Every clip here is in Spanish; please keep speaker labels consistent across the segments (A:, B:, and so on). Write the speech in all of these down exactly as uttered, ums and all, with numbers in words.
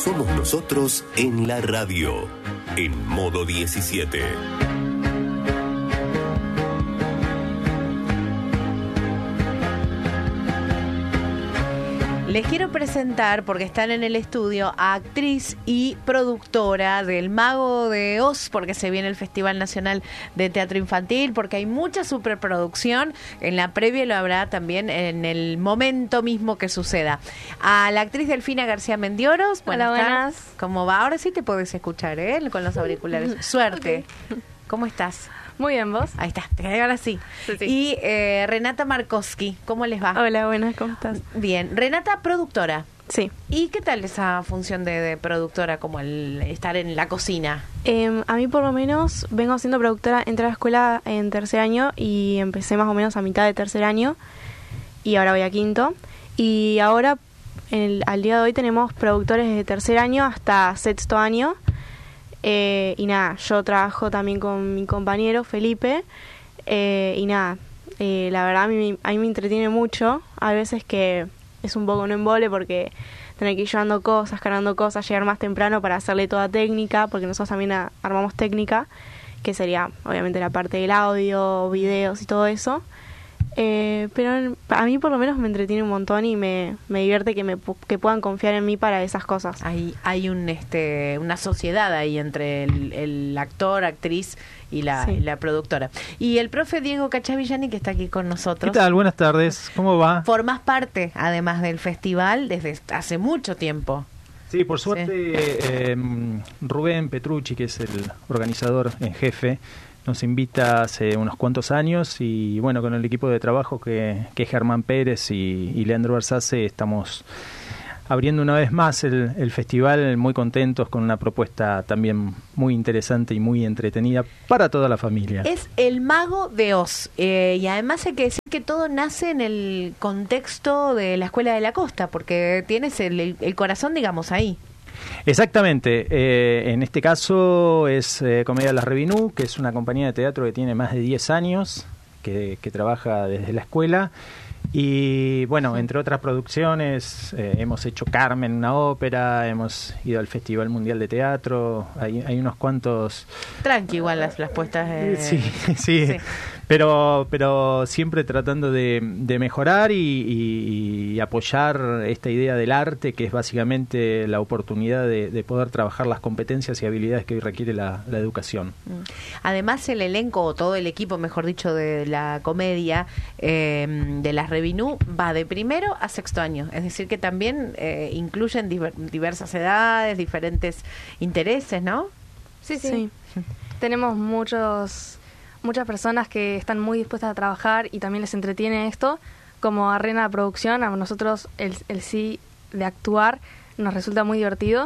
A: somos nosotros en la radio, en modo diecisiete.
B: Les quiero presentar, porque están en el estudio, a actriz y productora del Mago de Oz, porque se viene el Festival Nacional de Teatro Infantil, porque hay mucha superproducción. En la previa lo habrá también en el momento mismo que suceda. A la actriz Delfina García Mendioros.
C: Buenas,
B: buenas.
C: buenas.
B: ¿Cómo va? Ahora sí te podés escuchar, ¿eh? Con los auriculares. Suerte. Okay. ¿Cómo estás?
C: Muy bien, ¿vos?
B: Ahí está, ahora sí. sí, sí. Y eh, Renata Markowski, ¿cómo les va?
C: Hola, buenas, ¿cómo estás?
B: Bien. Renata, productora.
C: Sí.
B: ¿Y qué tal esa función de, de productora, como el estar en la cocina?
C: Eh, a mí por lo menos vengo siendo productora, entré a la escuela en tercer año y empecé más o menos a mitad de tercer año y ahora voy a quinto. Y ahora, en el, al día de hoy, tenemos productores desde tercer año hasta sexto año. Eh, y nada, yo trabajo también con mi compañero Felipe eh, y nada, eh, la verdad a mí, a mí me entretiene mucho. Hay veces que es un poco un embole porque tener que ir llevando cosas, cargando cosas, llegar más temprano para hacerle toda técnica, porque nosotros también a, armamos técnica, que sería obviamente la parte del audio, videos y todo eso. Eh, pero a mí por lo menos me entretiene un montón y me, me divierte que me que puedan confiar en mí para esas cosas.
B: Hay hay un este una sociedad ahí entre el, el actor, actriz y la, sí. y la productora. Y el profe Diego Cachavillani, que está aquí con nosotros.
D: ¿Qué tal? Buenas tardes. ¿Cómo va?
B: Formas parte, además del festival, desde hace mucho tiempo.
D: Sí, por suerte sí. Eh, Rubén Petrucci, que es el organizador en jefe, nos invita hace unos cuantos años y bueno, con el equipo de trabajo que, que es Germán Pérez y, y Leandro Versace, estamos abriendo una vez más el, el festival, muy contentos con una propuesta también muy interesante y muy entretenida para toda la familia.
B: Es el Mago de Oz eh, y además hay que decir que todo nace en el contexto de la Escuela de la Costa, porque tienes el, el, el corazón, digamos, ahí.
D: Exactamente, eh, en este caso es eh, Comedia Las Revinú, que es una compañía de teatro que tiene más de diez años, que, que trabaja desde la escuela. Y bueno, entre otras producciones, eh, hemos hecho Carmen, una ópera, hemos ido al Festival Mundial de Teatro, hay, hay unos cuantos...
B: Tranqui igual las, las puestas... Eh...
D: Sí, sí, sí, pero pero siempre tratando de, de mejorar y, y, y apoyar esta idea del arte, que es básicamente la oportunidad de, de poder trabajar las competencias y habilidades que hoy requiere la, la educación.
B: Además el elenco, o todo el equipo, mejor dicho, de la comedia, eh, de las Revinú, va de primero a sexto año, es decir que también eh, incluyen diver, diversas edades, diferentes intereses, ¿no?
C: Sí, sí, sí. Tenemos muchos muchas personas que están muy dispuestas a trabajar y también les entretiene esto, como a Rena Producción. A nosotros el, el sí de actuar nos resulta muy divertido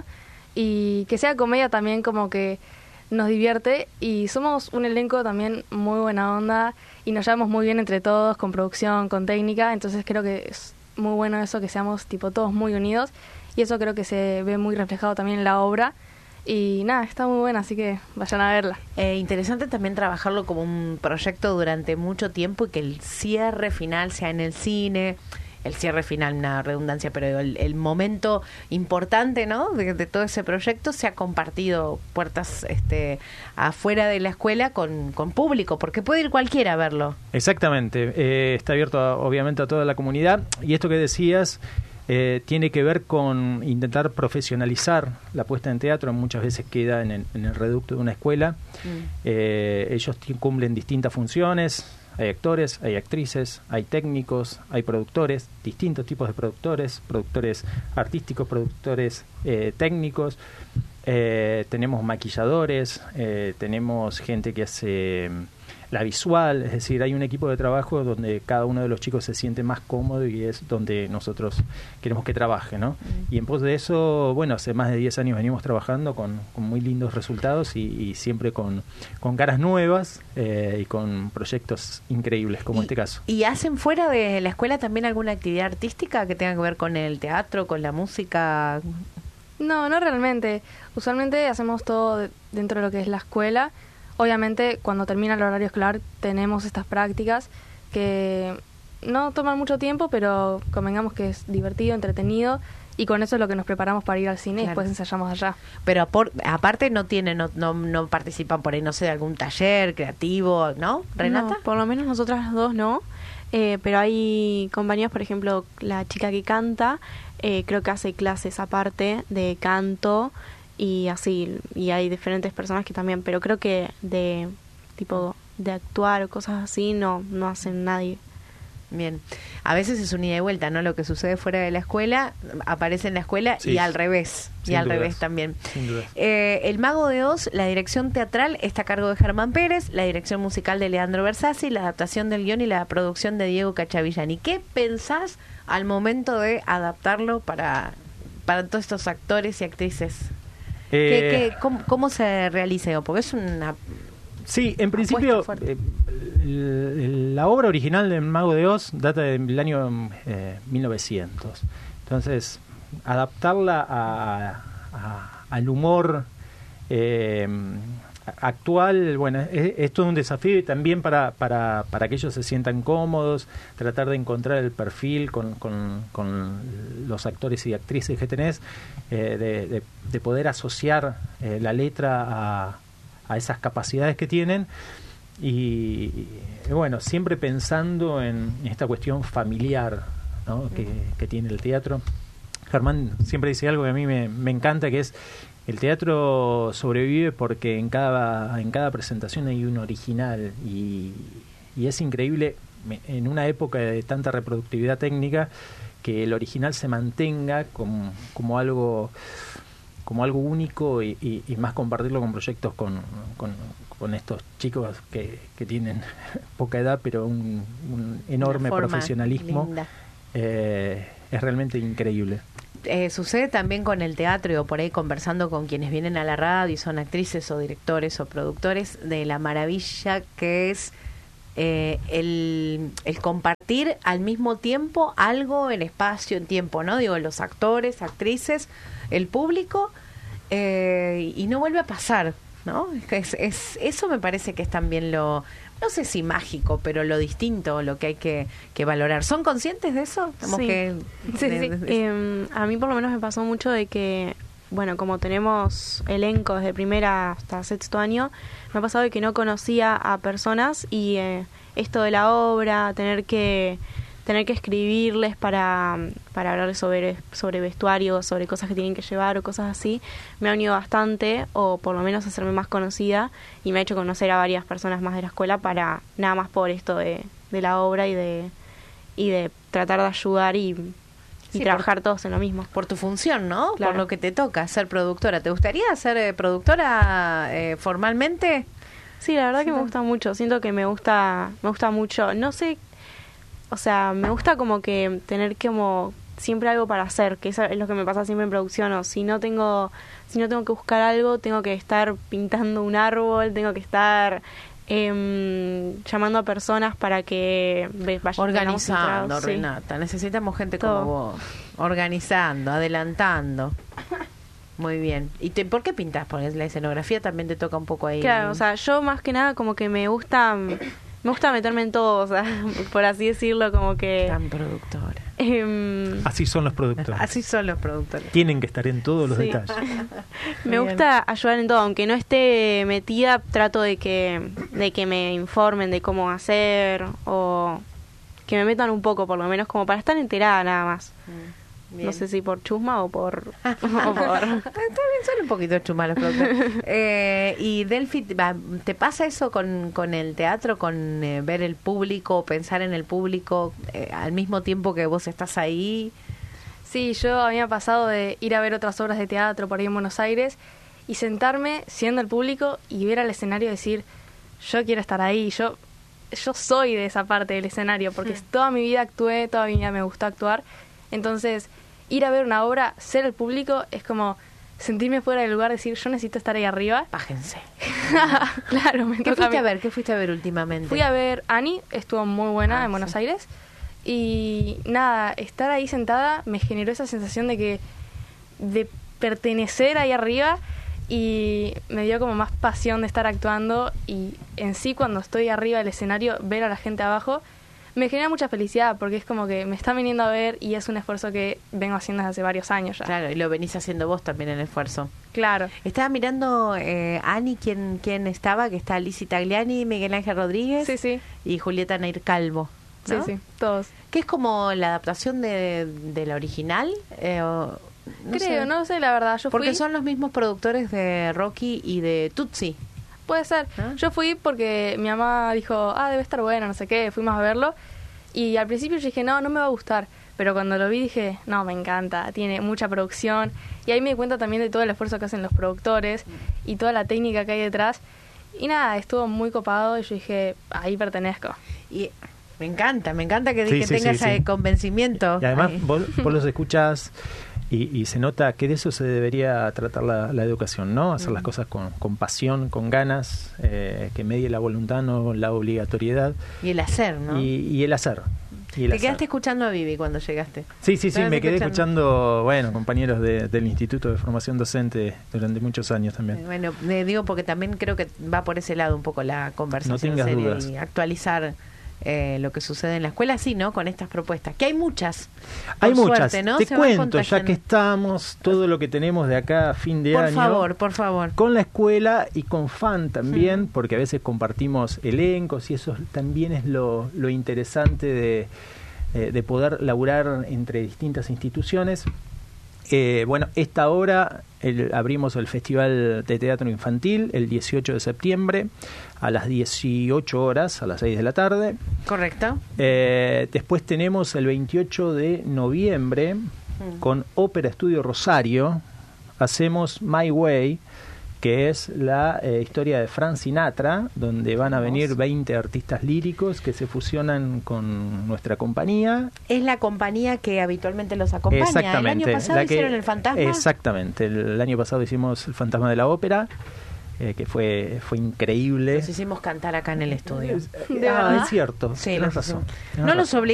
C: y que sea comedia también como que nos divierte y somos un elenco también muy buena onda y nos llevamos muy bien entre todos, con producción, con técnica, entonces creo que es muy bueno eso, que seamos tipo todos muy unidos y eso creo que se ve muy reflejado también en la obra. Y nada, está muy buena, así que vayan a verla.
B: Eh, interesante también trabajarlo como un proyecto durante mucho tiempo y que el cierre final sea en el cine. El cierre final, una redundancia, pero el, el momento importante, ¿no?, de, de todo ese proyecto se ha compartido puertas este, afuera de la escuela con, con público, porque puede ir cualquiera a verlo.
D: Exactamente, eh, está abierto a, obviamente a toda la comunidad. Y esto que decías... Eh, tiene que ver con intentar profesionalizar la puesta en teatro. Muchas veces queda en el, en el reducto de una escuela. Mm. Eh, ellos t- cumplen distintas funciones. Hay actores, hay actrices, hay técnicos, hay productores, distintos tipos de productores, productores artísticos, productores eh, técnicos. Eh, tenemos maquilladores, eh, tenemos gente que hace la visual, es decir, hay un equipo de trabajo donde cada uno de los chicos se siente más cómodo y es donde nosotros queremos que trabaje, ¿no? Mm. Y en pos de eso, bueno, hace más de diez años venimos trabajando con, con muy lindos resultados y, y siempre con, con caras nuevas eh, y con proyectos increíbles como
B: y,
D: este caso.
B: ¿Y hacen fuera de la escuela también alguna actividad artística que tenga que ver con el teatro, con la música?
C: No, no realmente. Usualmente hacemos todo de, dentro de lo que es la escuela. Obviamente, cuando termina el horario escolar tenemos estas prácticas que no toman mucho tiempo, pero convengamos que es divertido, entretenido
E: y con eso es lo que nos preparamos para ir al cine y
B: Claro.
E: después ensayamos allá.
B: Pero apor- aparte no tienen, no, no, no participan por ahí, no sé, de algún taller creativo, ¿no, Renata?
C: No, por lo menos nosotras dos no. Eh, pero hay compañeros, por ejemplo, la chica que canta, eh, creo que hace clases aparte de canto y así. Y hay diferentes personas que también, pero creo que de tipo de actuar o cosas así no, no hacen nadie.
B: Bien. A veces es un ida y vuelta, ¿no? Lo que sucede fuera de la escuela aparece en la escuela
D: Sí.
B: y al revés. Y
D: Sin
B: al
D: dudas.
B: revés también.
D: Sin duda.
B: Eh, El Mago de Oz, la dirección teatral está a cargo de Germán Pérez, la dirección musical de Leandro Versassi, la adaptación del guión y la producción de Diego Cachavillani. ¿Qué pensás al momento de adaptarlo para, para todos estos actores y actrices? ¿Qué,
D: Eh,
B: qué- cómo, cómo se realiza? Porque es una...
D: Sí, en principio,
B: fuerte.
D: eh, el- el- la obra original del Mago de Oz data del año eh, mil novecientos. Entonces, adaptarla a, a- al humor eh, actual, bueno, es, es todo un desafío y también para, para, para que ellos se sientan cómodos, tratar de encontrar el perfil con, con, con los actores y actrices que tenés, eh, de, de, de poder asociar eh, la letra a a esas capacidades que tienen y, y, bueno, siempre pensando en esta cuestión familiar, ¿no? que, que tiene el teatro. Germán siempre dice algo que a mí me, me encanta, que es el teatro sobrevive porque en cada, en cada presentación hay un original y, y es increíble en una época de tanta reproductividad técnica que el original se mantenga como, como algo como algo único y, y, y más compartirlo con proyectos con, con, con estos chicos que, que tienen poca edad pero un, un enorme
B: forma
D: profesionalismo.
B: linda.
D: Eh, es realmente increíble.
B: Eh, sucede también con el teatro, o por ahí conversando con quienes vienen a la radio y son actrices o directores o productores, de la maravilla que es eh, el, el compartir al mismo tiempo algo en espacio, en tiempo, ¿no? Digo, los actores, actrices, el público, eh, y no vuelve a pasar, ¿no? Es, es, eso me parece que es también lo, no sé si mágico, pero lo distinto, lo que hay que, que valorar. ¿Son conscientes de eso? Tenemos
C: Sí.
B: que,
C: Sí,
B: de-
C: sí.
B: de-
C: Eh, a mí por lo menos me pasó mucho de que, bueno, como tenemos elenco desde primera hasta sexto año, me ha pasado de que no conocía a personas y eh, esto de la obra, tener que tener que escribirles para, para hablarles sobre, sobre vestuario, sobre cosas que tienen que llevar o cosas así, me ha unido bastante, o por lo menos hacerme más conocida, y me ha hecho conocer a varias personas más de la escuela para nada más por esto de, de la obra y de y de tratar de ayudar y, y
B: Sí,
C: trabajar todos en lo mismo.
B: por tu función, ¿no?
C: Claro.
B: Por lo que te toca, ser productora. ¿Te gustaría ser eh, productora eh, formalmente?
C: Sí, la verdad
B: Sí,
C: que me
B: ¿no?
C: gusta mucho, siento que me gusta me gusta mucho, no sé, o sea, me gusta como que tener como siempre algo para hacer, que eso es lo que me pasa siempre en producción, o si no tengo si no tengo que buscar algo, tengo que estar pintando un árbol, tengo que estar eh, llamando a personas para que ve- vaya- vayamos
B: Organizando,
C: entrados, sí.
B: Renata. Necesitamos gente
C: Todo.
B: como vos. Organizando, adelantando. Muy bien. ¿Y te, por qué pintas? Porque la escenografía también te toca un poco ahí.
C: Claro, o sea, yo más que nada como que me gusta me gusta meterme en todo, o sea, por así decirlo, como que
B: Tan productora.
C: em,
D: Así son los productores.
B: Así son los productores.
D: Tienen que estar en todos los
C: Sí.
D: detalles.
C: me
B: Bien.
C: gusta ayudar en todo, aunque no esté metida, trato de que de que me informen de cómo hacer o que me metan un poco, por lo menos como para estar enterada nada más.
B: Bien.
C: No sé si por chusma o por, o por...
B: Está bien, son un poquito chumalos los productores. Eh, y Delphi, va, ¿te pasa eso con, con el teatro, con eh, ver el público, pensar en el público eh, al mismo tiempo que vos estás ahí?
E: Sí, yo a mí me ha pasado de ir a ver otras obras de teatro por ahí en Buenos Aires y sentarme siendo el público y ver al escenario y decir, yo quiero estar ahí, yo yo soy de esa parte del escenario, porque
B: Mm.
E: toda mi vida actué, toda mi vida me gustó actuar. Entonces, ir a ver una obra, ser el público, es como sentirme fuera del lugar, decir, yo necesito estar ahí arriba.
B: Pájense.
E: Claro, me
B: ¿Qué
E: toca
B: fuiste
E: a
B: a
E: mí.
B: ver? ¿Qué fuiste a ver últimamente?
E: Fui a ver Annie, estuvo muy buena
B: Ah,
E: en Buenos
B: sí.
E: Aires. Y nada, estar ahí sentada me generó esa sensación de que de pertenecer ahí arriba y me dio como más pasión de estar actuando y en sí cuando estoy arriba del escenario ver a la gente abajo me genera mucha felicidad porque es como que me están viniendo a ver y es un esfuerzo que vengo haciendo desde hace varios años ya.
B: Claro, y lo venís haciendo vos también el esfuerzo.
E: Claro.
B: Estaba mirando, eh, Ani, ¿quién, quién estaba, que está Lizzy Tagliani, Miguel Ángel Rodríguez
E: Sí, sí.
B: y Julieta Nair Calvo, ¿no?
E: Sí, sí, todos.
B: Que es como la adaptación de, de la original. Eh, o, no
E: Creo,
B: sé.
E: no sé la verdad. Yo
B: Porque
E: fui,
B: son los mismos productores de Rocky y de Tootsie.
E: puede ser.
B: ¿Ah?
E: Yo fui porque mi mamá dijo, ah, debe estar bueno, no sé qué. Fuimos a verlo y al principio yo dije, no, no me va a gustar. Pero cuando lo vi dije, no, me encanta, tiene mucha producción. Y ahí me di cuenta también de todo el esfuerzo que hacen los productores y toda la técnica que hay detrás. Y nada, estuvo muy copado y yo dije, ahí pertenezco.
B: Y me encanta, me encanta que,
D: Sí,
B: que
D: sí,
B: tenga
D: sí,
B: ese
D: sí.
B: convencimiento.
D: Y además
B: Ay.
D: vos, vos los escuchás y, y se nota que de eso se debería tratar la, la educación, ¿no? Hacer las cosas con, con pasión, con ganas, eh, que medie la voluntad, no la obligatoriedad.
B: Y el hacer, ¿no?
D: Y, y el hacer. Y el
B: Te
D: hacer.
B: quedaste escuchando a Vivi cuando llegaste.
D: Sí, sí, sí,
B: Estabas
D: me quedé
B: escuchando.
D: escuchando, bueno, compañeros de- del Instituto de Formación Docente durante muchos años también.
B: Bueno, eh, digo porque también creo que va por ese lado un poco la conversación.
D: No tengas
B: seria
D: dudas.
B: Y actualizar eh, lo que sucede en la escuela, sí, ¿no? Con estas propuestas. Que hay muchas.
D: Hay
B: por
D: muchas,
B: suerte, ¿no?
D: te
B: Se van
D: cuento, ya
B: contagiando.
D: que estamos, todo lo que tenemos de acá a fin de
B: Por
D: año.
B: favor, por favor.
D: Con la escuela y con FAN también, porque a veces compartimos elencos y eso también es lo, lo interesante de, eh, de poder laburar entre distintas instituciones. Eh, bueno, esta hora el- abrimos el Festival de Teatro Infantil el dieciocho de septiembre a las dieciocho horas, a las seis de la tarde.
B: Correcto.
D: Eh, después tenemos el veintiocho de noviembre con Ópera Estudio Rosario. Hacemos My Way, que es la eh, historia de Frank Sinatra, donde van a venir veinte artistas líricos que se fusionan con nuestra compañía.
B: Es la compañía que habitualmente los acompaña.
D: Exactamente.
B: El año pasado
D: la que-
B: hicieron El Fantasma.
D: Exactamente. El, el año pasado hicimos El Fantasma de la Ópera, eh, que fue, fue increíble.
B: Los hicimos cantar acá en el estudio.
D: Es,
E: ¿De
D: ah,
E: verdad?
D: es cierto.
B: Sí,
D: tenés
B: los
D: razón.
B: hicimos.
D: tenés
B: No los
D: razón.
B: obligamos